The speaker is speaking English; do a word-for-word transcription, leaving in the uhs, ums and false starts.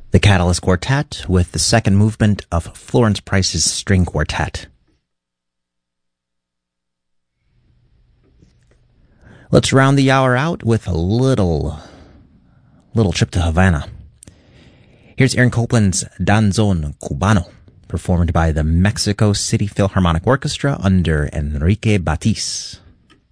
The Catalyst Quartet with the second movement of Florence Price's String Quartet. Let's round the hour out with a little, little trip to Havana. Here's Aaron Copland's Danzón Cubano, performed by the Mexico City Philharmonic Orchestra under Enrique Batiz.